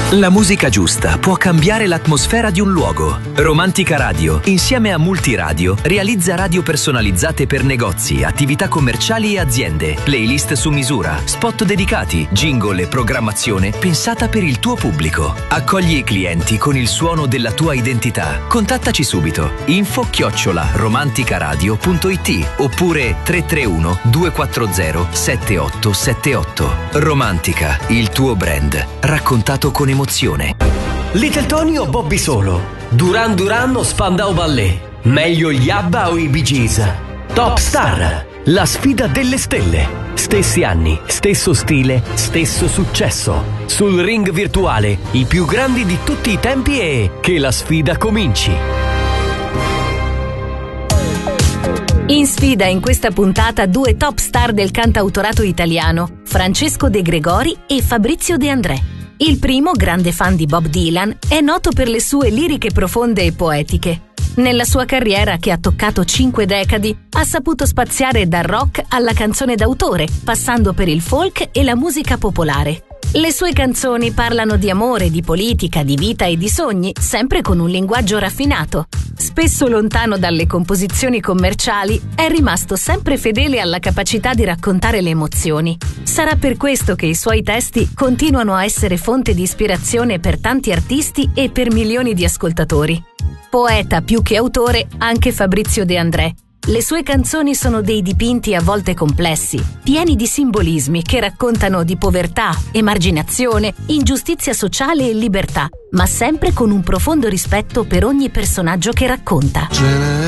La musica giusta può cambiare l'atmosfera di un luogo. Romantica Radio, insieme a Multiradio, realizza radio personalizzate per negozi, attività commerciali e aziende, playlist su misura, spot dedicati, jingle e programmazione pensata per il tuo pubblico. Accogli i clienti con il suono della tua identità. Contattaci subito. info@romanticaradio.it oppure 331 240 7878. Romantica, il tuo brand, raccontato con emozione. Little Tony o Bobby Solo? Duran Duran o Spandau Ballet? Meglio gli ABBA o i Bee Gees? Top Star, la sfida delle stelle. Stessi anni, stesso stile, stesso successo. Sul ring virtuale, i più grandi di tutti i tempi e che la sfida cominci. In sfida in questa puntata due top star del cantautorato italiano, Francesco De Gregori e Fabrizio De André. Il primo, grande fan di Bob Dylan, è noto per le sue liriche profonde e poetiche. Nella sua carriera, che ha toccato 5 decadi, ha saputo spaziare dal rock alla canzone d'autore, passando per il folk e la musica popolare. Le sue canzoni parlano di amore, di politica, di vita e di sogni, sempre con un linguaggio raffinato. Spesso lontano dalle composizioni commerciali, è rimasto sempre fedele alla capacità di raccontare le emozioni. Sarà per questo che i suoi testi continuano a essere fonte di ispirazione per tanti artisti e per milioni di ascoltatori. Poeta più che autore, anche Fabrizio De André. Le sue canzoni sono dei dipinti a volte complessi, pieni di simbolismi che raccontano di povertà, emarginazione, ingiustizia sociale e libertà, ma sempre con un profondo rispetto per ogni personaggio che racconta.